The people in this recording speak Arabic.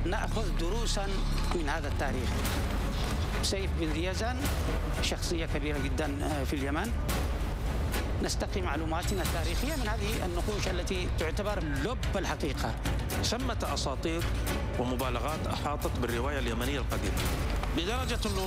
نأخذ دروسا من هذا التاريخ. سيف بن ذي يزن شخصية كبيرة جدا في اليمن، نستقي معلوماتنا التاريخية من هذه النقوش التي تعتبر لب الحقيقة. ثمة أساطير ومبالغات أحاطت بالرواية اليمنية القديمة بدرجة أنه